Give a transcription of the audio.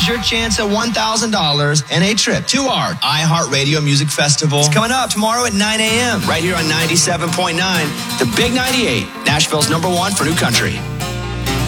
your chance at $1,000 and a trip to our iHeartRadio Music Festival. It's coming up tomorrow at 9 a.m. right here on 97.9, the Big 98, Nashville's #1 for new country.